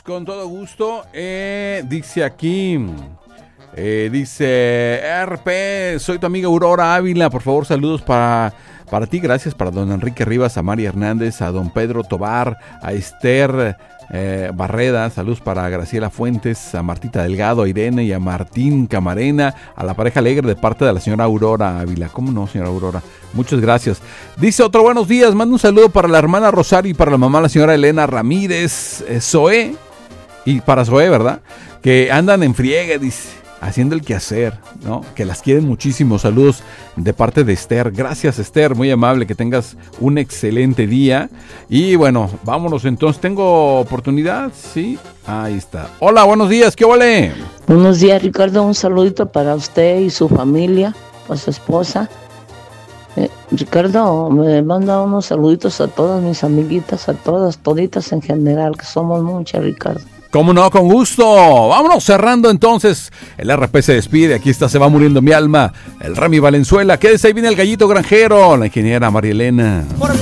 Con todo gusto. Dice aquí, dice RP, soy tu amiga Aurora Ávila, por favor saludos para ti, gracias, para don Enrique Rivas, a Mari Hernández, a don Pedro Tobar, a Esther Barreda, saludos para Graciela Fuentes, a Martita Delgado, a Irene y a Martín Camarena, a la pareja alegre de parte de la señora Aurora Ávila. ¿Cómo no, señora Aurora? Muchas gracias. Dice otro buenos días, manda un saludo para la hermana Rosario y para la mamá, la señora Elena Ramírez, Zoé, y para Zoé, ¿verdad? Que andan en friega, dice, haciendo el quehacer, ¿no? Que las quieren muchísimo. Saludos de parte de Esther. Gracias, Esther, muy amable, que tengas un excelente día. Y bueno, vámonos entonces. ¿Tengo oportunidad? Sí, ahí está. Hola, buenos días, ¿qué ole? Buenos días, Ricardo, un saludito para usted y su familia, para su esposa. Ricardo, me manda unos saluditos a todas mis amiguitas, a todas, toditas en general, que somos muchas, Ricardo. ¿Cómo no? Con gusto. Vámonos cerrando entonces. El RP se despide. Aquí está Se va muriendo mi alma. El Remy Valenzuela. Quédese, ahí viene el gallito granjero. La ingeniera María Elena.